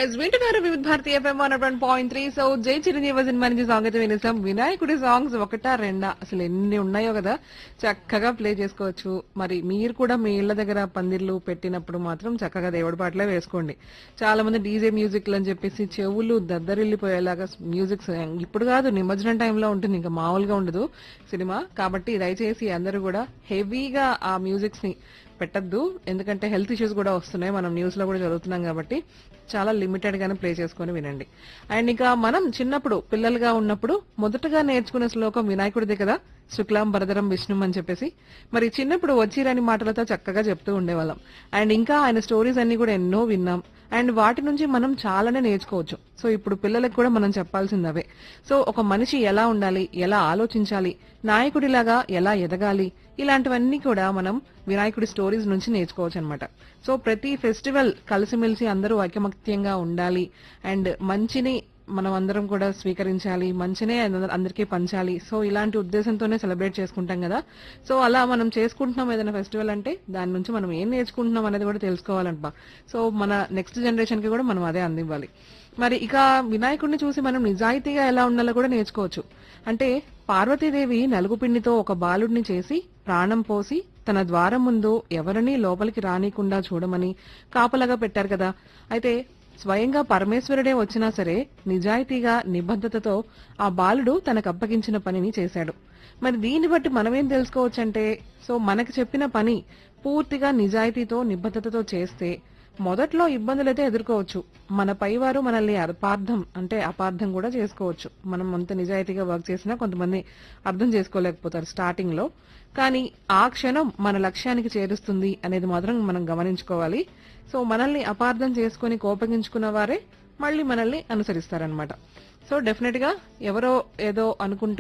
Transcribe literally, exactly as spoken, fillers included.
Yes వింటున్నారు వివిధ Bharati FM one one point three. So జై చిరంజీవి సినిమా నుంచి సాంగ్ అయితే వినేసాం. వినాయకుడి సాంగ్స్ ఒకటా రెండా అసలు ఎన్ని ఉన్నాయో కదా, చక్కగా ప్లే చేసుకోవచ్చు. మరి మీరు కూడా మీ ఇళ్ల దగ్గర పందిర్లు పెట్టినప్పుడు మాత్రం చక్కగా దేవుడి పాటలే వేసుకోండి. చాలా మంది డీజే మ్యూజిక్ అని చెప్పేసి చెవులు దద్దరిల్లిపోయేలాగా మ్యూజిక్ ఇప్పుడు కాదు, నిమజ్జనం టైంలో ఉంటుంది, ఇంకా మామూలుగా ఉండదు సినిమా. కాబట్టి దయచేసి అందరూ కూడా హెవీగా ఆ మ్యూజిక్స్ ని పెట్టద్దు, ఎందుకంటే హెల్త్ ఇష్యూస్ కూడా వస్తున్నాయి, మనం న్యూస్ లో కూడా చదువుతున్నాం కాబట్టి చాలా లిమిటెడ్ గానే ప్లే చేసుకుని వినండి. అండ్ ఇంకా మనం చిన్నప్పుడు పిల్లలుగా ఉన్నప్పుడు మొదటగా నేర్చుకునే శ్లోకం వినాయకుడిదే కదా, శుక్లాం భరధరం విష్ణుం అని చెప్పేసి. మరి చిన్నప్పుడు వచ్చిరాని మాటలతో చక్కగా చెప్తూ ఉండేవాళ్ళం. అండ్ ఇంకా ఆయన స్టోరీస్ అన్ని కూడా ఎన్నో విన్నాం, అండ్ వాటి నుంచి మనం చాలానే నేర్చుకోవచ్చు. సో ఇప్పుడు పిల్లలకు కూడా మనం చెప్పాల్సింది అవే. సో ఒక మనిషి ఎలా ఉండాలి, ఎలా ఆలోచించాలి, నాయకుడిలాగా ఎలా ఎదగాలి, ఇలాంటివన్నీ కూడా మనం వినాయకుడి స్టోరీస్ నుంచి నేర్చుకోవచ్చు అనమాట. సో ప్రతి ఫెస్టివల్ కలిసిమెలిసి అందరూ ఐకమత్యంగా ఉండాలి, అండ్ మంచిని మనం అందరం కూడా స్వీకరించాలి, మంచినే అంద- అందరికీ పంచాలి. సో ఇలాంటి ఉద్దేశంతోనే సెలబ్రేట్ చేసుకుంటాం కదా. సో అలా మనం చేసుకుంటున్నాం ఏదైనా ఫెస్టివల్ అంటే దాని నుంచి మనం ఏం నేర్చుకుంటున్నాం అనేది కూడా తెలుసుకోవాలంట. సో మన నెక్స్ట్ జనరేషన్ కి కూడా మనం అదే అందివ్వాలి. మరి ఇక వినాయకుడిని చూసి మనం నిజాయితీగా ఎలా ఉండాలో కూడా నేర్చుకోవచ్చు. అంటే పార్వతీదేవి నలుగుపిండితో ఒక బాలుడిని చేసి ప్రాణం పోసి తన ద్వారం ముందు ఎవరినీ లోపలికి రానీకుండా చూడమని కాపలాగా పెట్టారు కదా. అయితే స్వయంగా పరమేశ్వరుడే వచ్చినా సరే నిజాయితీగా నిబద్ధతతో ఆ బాలుడు తనకు అప్పగించిన పనిని చేశాడు. మరి దీన్ని బట్టి మనం ఏం తెలుసుకోవచ్చంటే, సో మనకు చెప్పిన పని పూర్తిగా నిజాయితీతో నిబద్ధతతో చేస్తే మొదట్లో ఇబ్బందులైతే ఎదుర్కోవచ్చు, మన పైవారు మనల్ని అపార్థం అంటే అపార్థం కూడా చేసుకోవచ్చు. మనం అంత నిజాయితీగా వర్క్ చేసినా కొంతమంది అర్థం చేసుకోలేకపోతారు స్టార్టింగ్ లో, కానీ ఆ క్షణం మన లక్ష్యానికి చేరుస్తుంది అనేది మాత్రం మనం గమనించుకోవాలి. సో మనల్ని అపార్థం చేసుకుని కోపగించుకున్న వారే మళ్ళీ మనల్ని అనుసరిస్తారనమాట. సో డెఫినెట్ గా ఎవరో ఏదో అనుకుంటారు